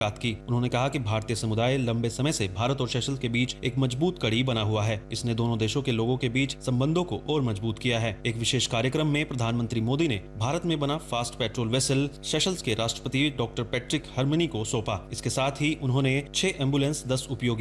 बात की। उन्होंने कहा कि भारतीय समुदाय लंबे समय से भारत और सेशल्स के बीच एक मजबूत कड़ी बना हुआ है। इसने दोनों देशों के लोगों के बीच संबंधों को और मजबूत किया है। एक विशेष कार्यक्रम में प्रधानमंत्री मोदी ने भारत में बना फास्ट पेट्रोल वेसल सेशल्स के राष्ट्रपति डॉक्टर पैट्रिक हरमनी को सौंपा। इसके साथ ही उन्होंने 6 एम्बुलेंस, 10 उपयोगी